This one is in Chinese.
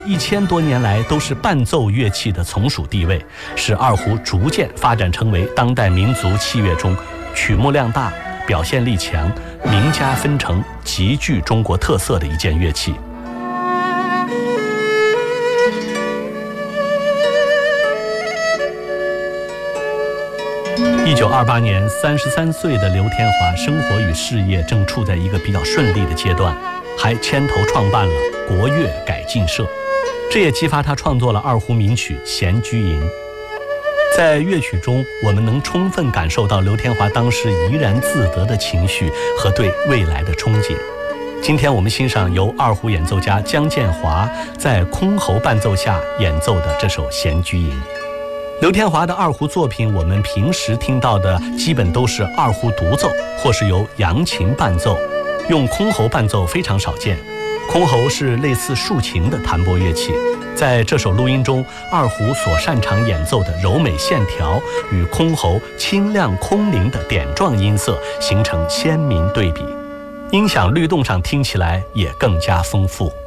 1000多年来都是伴奏乐器的从属地位，使二胡逐渐发展成为当代民族器乐中曲目量大、表现力强、名家纷呈、极具中国特色的一件乐器。1928年，33岁的刘天华生活与事业正处在一个比较顺利的阶段，还牵头创办了国乐改进社，这也激发他创作了二胡名曲《闲居吟》。在乐曲中，我们能充分感受到刘天华当时怡然自得的情绪和对未来的憧憬。今天我们欣赏由二胡演奏家姜建华在箜篌伴奏下演奏的这首《闲居吟》。刘天华的二胡作品，我们平时听到的基本都是二胡独奏，或是由扬琴伴奏，用箜篌伴奏非常少见。箜篌是类似竖琴的弹拨乐器，在这首录音中，二胡所擅长演奏的柔美线条与箜篌清亮空灵的点状音色形成鲜明对比，音响律动上听起来也更加丰富。